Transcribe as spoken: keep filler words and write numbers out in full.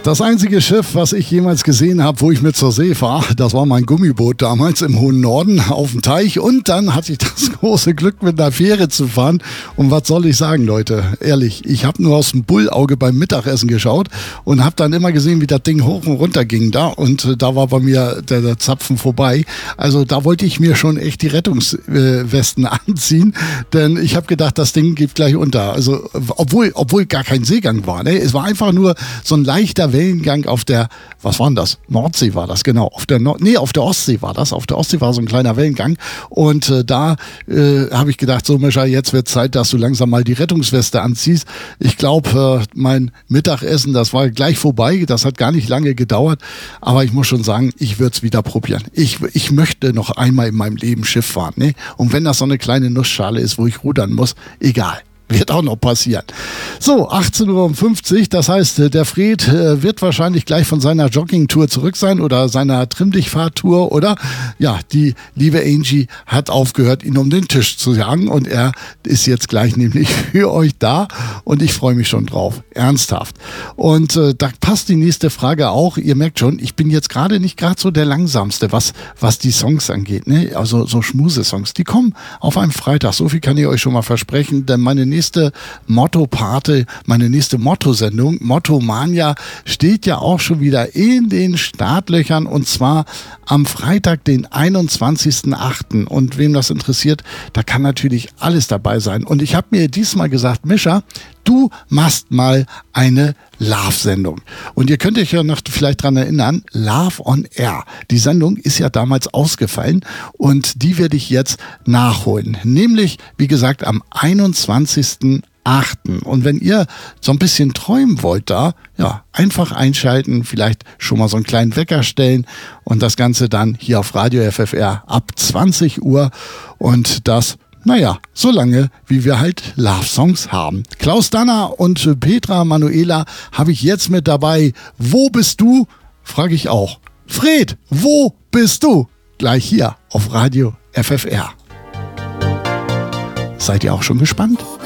Das einzige Schiff, was ich jemals gesehen habe, wo ich mit zur See fahre, das war mein Gummiboot damals im hohen Norden auf dem Teich. Und dann hatte ich das große Glück, mit einer Fähre zu fahren. Und was soll ich sagen, Leute? Ehrlich, ich habe nur aus dem Bullauge beim Mittagessen geschaut und habe dann immer gesehen, wie das Ding hoch und runter ging da. Und äh, da war bei mir der, der Zapfen vorbei. Also da wollte ich mir schon echt die Rettungswesten äh, anziehen, denn ich habe gedacht, das Ding geht gleich unter. Also obwohl, obwohl gar kein Seegang war. Ne? Es war einfach nur so ein leichter Wellengang auf der, was war denn das? Nordsee war das, genau. Auf der Nord- nee, auf der Ostsee war das. Auf der Ostsee war so ein kleiner Wellengang. Und äh, da äh, habe ich gedacht, so Mischa, jetzt wird Zeit, dass du langsam mal die Rettungsweste anziehst. Ich glaube, äh, mein Mittagessen, das war gleich vorbei. Das hat gar nicht lange gedauert. Aber ich muss schon sagen, ich würde es wieder probieren. Ich, ich möchte noch einmal in meinem Leben Schiff fahren. Ne? Und wenn das so eine kleine Nussschale ist, wo ich rudern muss, egal. Wird auch noch passieren. So, achtzehn Uhr fünfzig, das heißt, der Fred äh, wird wahrscheinlich gleich von seiner Joggingtour zurück sein oder seiner Trimm-dich-Fahrtour oder ja, die liebe Angie hat aufgehört, ihn um den Tisch zu jagen und er ist jetzt gleich nämlich für euch da und ich freue mich schon drauf, ernsthaft. Und äh, da passt die nächste Frage auch, ihr merkt schon, ich bin jetzt gerade nicht gerade so der Langsamste, was, was die Songs angeht, ne? Also so Schmuse-Songs, die kommen auf einem Freitag, so viel kann ich euch schon mal versprechen, denn meine nächste Motto-Pate, meine nächste Motto-Sendung, Motto-Mania, steht ja auch schon wieder in den Startlöchern und zwar am Freitag, den einundzwanzigsten achten Und wem das interessiert, da kann natürlich alles dabei sein. Und ich habe mir diesmal gesagt, Mischa, du machst mal eine Love-Sendung. Und ihr könnt euch ja noch vielleicht dran erinnern, Love on Air. Die Sendung ist ja damals ausgefallen und die werde ich jetzt nachholen. Nämlich, wie gesagt, am einundzwanzigsten achten Und wenn ihr so ein bisschen träumen wollt da, ja, einfach einschalten, vielleicht schon mal so einen kleinen Wecker stellen und das Ganze dann hier auf Radio F F R ab zwanzig Uhr und das naja, so lange, wie wir halt Love-Songs haben. Klaus Danner und Petra Manuela habe ich jetzt mit dabei. Wo bist du? Frage ich auch. Fred, wo bist du? Gleich hier auf Radio F F R. Seid ihr auch schon gespannt?